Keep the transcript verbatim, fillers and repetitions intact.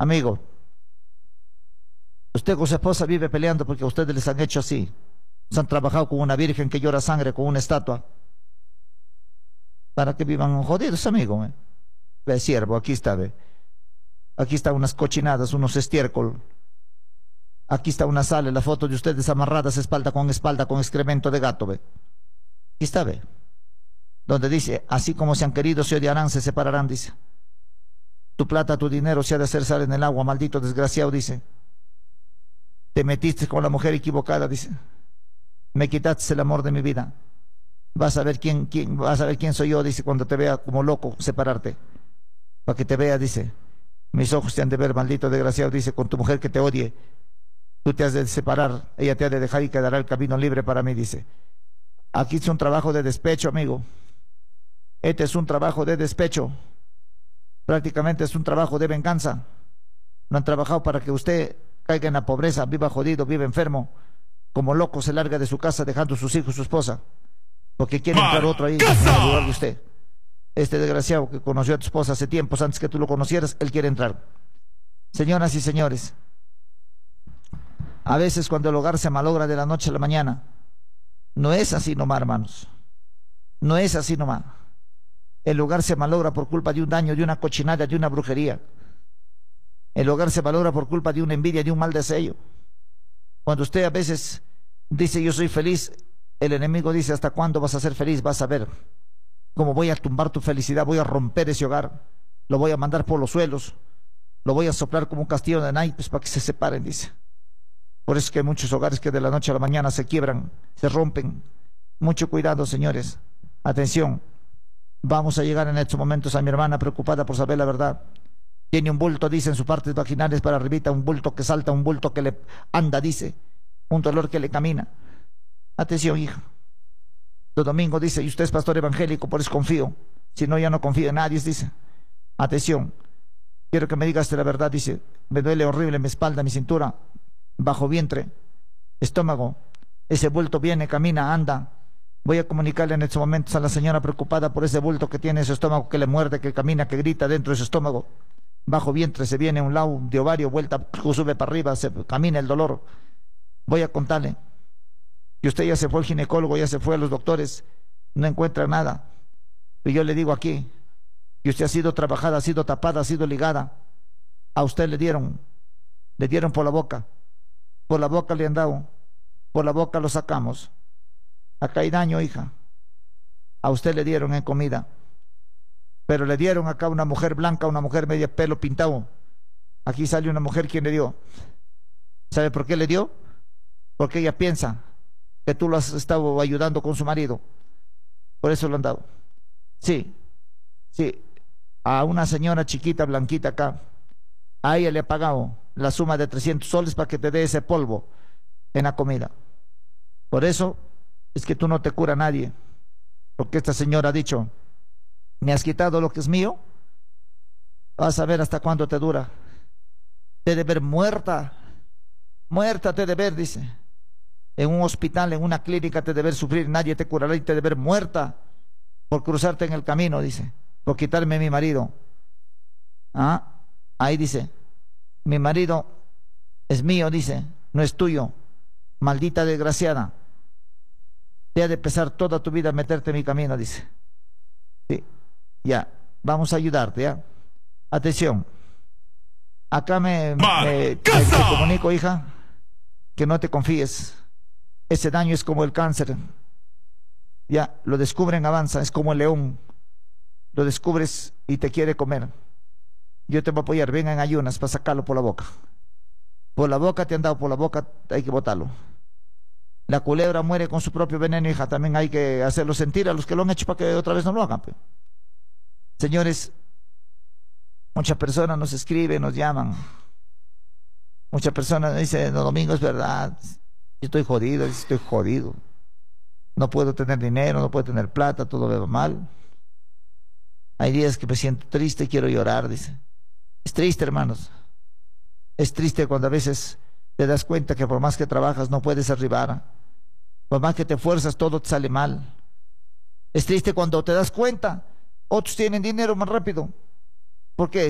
Amigo, usted con su esposa vive peleando porque a ustedes les han hecho así. Se han trabajado con una virgen que llora sangre, con una estatua, para que vivan jodidos, amigo. ¿eh? Ve, siervo, aquí está, ve. Aquí están unas cochinadas, unos estiércol. Aquí está una sala, la foto de ustedes amarradas espalda con espalda con excremento de gato, ve. Aquí está, ve. Donde dice, así como se han querido, se odiarán, se separarán, dice. Tu plata, tu dinero se ha de hacer sal en el agua, maldito desgraciado, dice. Te metiste con la mujer equivocada, dice. Me quitaste el amor de mi vida. Vas a ver quién, quién, vas a ver quién soy yo, dice, cuando te vea como loco separarte. Para que te vea, dice. Mis ojos te han de ver, maldito desgraciado, dice, con tu mujer que te odie. Tú te has de separar, ella te ha de dejar y quedará el camino libre para mí, dice. Aquí es un trabajo de despecho, amigo. Este es un trabajo de despecho. Prácticamente es un trabajo de venganza. No han trabajado para que usted caiga en la pobreza, viva jodido, viva enfermo. Como loco se larga de su casa dejando sus hijos, su esposa. Porque quiere entrar otro ahí en el lugar de usted. Este desgraciado que conoció a tu esposa hace tiempos antes que tú lo conocieras, él quiere entrar. Señoras y señores, a veces cuando el hogar se malogra de la noche a la mañana, no es así nomás, hermanos. No es así nomás. El hogar se malogra por culpa de un daño, de una cochinada, de una brujería. El hogar se malogra por culpa de una envidia, de un mal deseo. Cuando usted a veces dice yo soy feliz, el enemigo dice ¿hasta cuándo vas a ser feliz? Vas a ver cómo voy a tumbar tu felicidad, voy a romper ese hogar, lo voy a mandar por los suelos, lo voy a soplar como un castillo de naipes para que se separen, dice. Por eso es que hay muchos hogares que de la noche a la mañana se quiebran, se rompen. Mucho cuidado, señores. Atención. Vamos a llegar en estos momentos a mi hermana preocupada por saber la verdad. Tiene un bulto, dice, en sus partes vaginales para arribita, un bulto que salta, un bulto que le anda, dice, un dolor que le camina. Atención, hija. Don Domingo dice, y usted es pastor evangélico, por eso confío. Si no, ya no confío en nadie, dice. Atención. Quiero que me digas la verdad, dice. Me duele horrible mi espalda, mi cintura, bajo vientre, estómago. Ese bulto viene, camina, anda. Voy a comunicarle en estos momentos a la señora preocupada por ese bulto que tiene en su estómago, que le muerde, que camina, que grita dentro de su estómago. Bajo vientre se viene un lado de ovario, vuelta, sube para arriba, se camina el dolor. Voy a contarle. Y usted ya se fue al ginecólogo, ya se fue a los doctores, no encuentra nada. Y yo le digo aquí, y usted ha sido trabajada, ha sido tapada, ha sido ligada. A usted le dieron, le dieron por la boca. Por la boca le han dado, por la boca lo sacamos. Acá hay daño, hija. A usted le dieron en comida. Pero le dieron acá una mujer blanca, una mujer media pelo pintado. Aquí sale una mujer, ¿quién le dio? ¿Sabe por qué le dio? Porque ella piensa que tú lo has estado ayudando con su marido. Por eso lo han dado. Sí, sí. A una señora chiquita, blanquita acá, a ella le ha pagado la suma de trescientos soles para que te dé ese polvo en la comida. Por eso es que tú no te cura nadie. Porque esta señora ha dicho, me has quitado lo que es mío, vas a ver hasta cuándo te dura. Te de ver muerta, muerta te de ver, dice. En un hospital, en una clínica te de ver sufrir, nadie te curará, y te de ver muerta por cruzarte en el camino, dice, por quitarme mi marido. Ah, ahí dice, mi marido es mío, dice, no es tuyo, maldita desgraciada. Te ha de pesar toda tu vida meterte en mi camino, dice. Sí, ya, vamos a ayudarte, ¿ya? Atención. Acá me, me, me, te comunico, hija, que no te confíes. Ese daño es como el cáncer. Ya, lo descubren, avanza, es como el león. Lo descubres y te quiere comer. Yo te voy a apoyar, venga en ayunas para sacarlo por la boca. Por la boca te han dado, por la boca hay que botarlo. La culebra muere con su propio veneno, hija. También hay que hacerlo sentir a los que lo han hecho para que otra vez no lo hagan. Pues. Señores, muchas personas nos escriben, nos llaman. Muchas personas dicen, no, Domingo, es verdad. Yo estoy jodido, estoy jodido. No puedo tener dinero, no puedo tener plata, todo me va mal. Hay días que me siento triste y quiero llorar, dice. Es triste, hermanos. Es triste cuando a veces te das cuenta que por más que trabajas no puedes arribar. Por más que te esfuerzas, todo te sale mal. Es triste cuando te das cuenta, otros tienen dinero más rápido. ¿Por qué?